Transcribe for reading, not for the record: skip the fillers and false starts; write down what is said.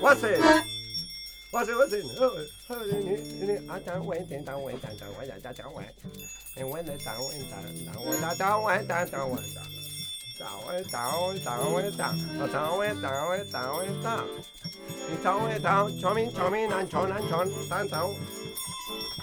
哇塞！哇塞！你啊，当晚当当晚当当晚当当当晚，你晚的当晚当当晚当当晚当当晚当。当晚当当晚当，当晚当晚当晚当，你当晚当，敲门敲门难敲难敲，当当。